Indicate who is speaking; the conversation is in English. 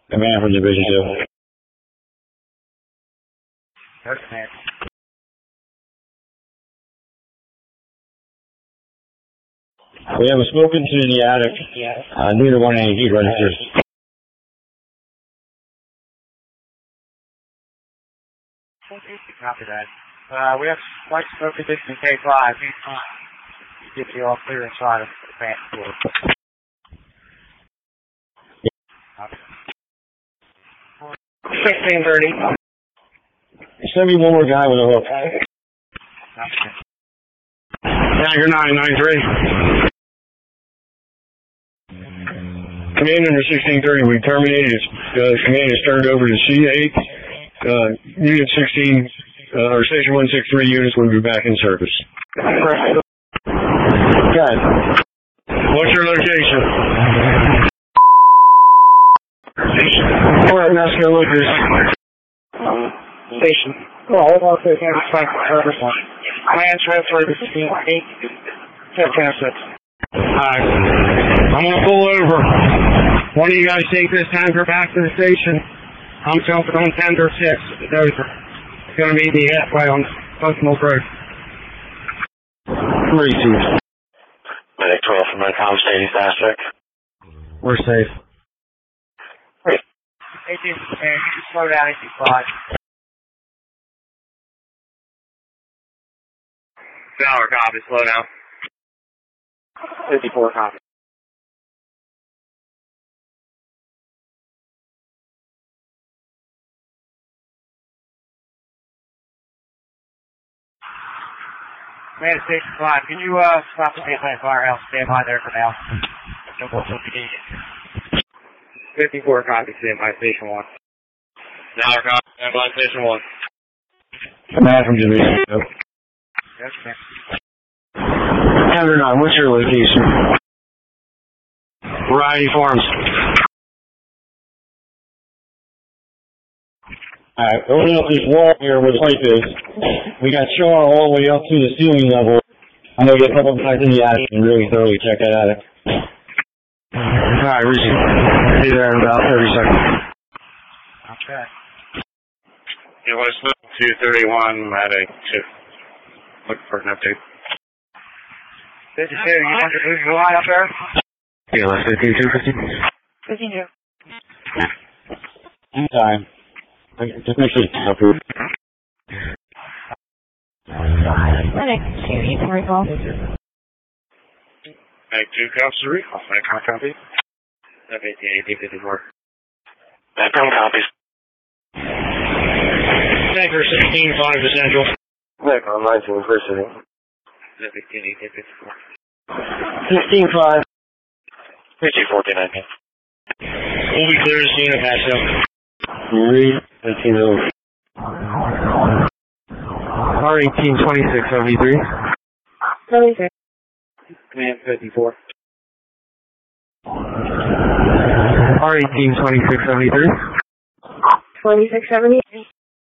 Speaker 1: Command from Division 2.
Speaker 2: Yes, command.
Speaker 1: We have a smoke incident in the attic. Neither one any heat registers.
Speaker 2: Copy that. We have slight smoke condition in K5. Get you all clear inside of the plant floor. 1630.
Speaker 1: Send me one more guy with a hook. Tiger 993. Command number 1630, we terminated. Command is turned over to C8. Unit 16, or Station 163 units will be back in service. Good. What's your location? We're at Nesco Lucas.
Speaker 2: Station. Oh, hold on a second. Command transfer to 16-8.
Speaker 1: Alright. I'm gonna pull over. One of you guys take this tanker back to the station. I'm jumping on tender 6. It's over. It's gonna meet me halfway on Post-Milk Road. 32.
Speaker 3: Medic 12 from Medicom Stadium Fast Track.
Speaker 1: We're safe.
Speaker 2: 18, slow down, 85.
Speaker 3: Tower copy, slow down.
Speaker 2: 54 copy. Man, Station 5, can you stop the baseline firehouse? Stand by there for now. Don't go to PD. 54 copy, stand by Station 1.
Speaker 3: Tower copy, stand by Station 1.
Speaker 1: Command from Division 2.
Speaker 2: Yes, ma'am.
Speaker 1: Tender 9, what's your location? Variety Farms. Alright, opening up this wall here where the pipe is. We got char all the way up to the ceiling level. I'm going to get a couple of guys in the attic and really thoroughly check that attic. Alright, Reese. Be there in about 30 seconds.
Speaker 2: Okay.
Speaker 3: It was 231, Medic 2. Looking for an update.
Speaker 2: 52, you want to move your line up there?
Speaker 1: Yeah, let's 52,
Speaker 2: 52.
Speaker 1: Anytime. Just make sure it's approved.
Speaker 4: Medic 2, you can recall.
Speaker 3: Medic 2 comes to recall. Medic 1 copy. F-18, 54. Medic 1 copies.
Speaker 1: Tanker 16, flying to Central.
Speaker 3: Medic 1, 19, first sitting. F-18, 54.
Speaker 1: 16-5.
Speaker 3: 50-14,
Speaker 1: We'll be clear to scene at Patcho. Read 18-0. R18 2673.
Speaker 2: 26. Command 54.
Speaker 1: R18 2673.
Speaker 4: 2670.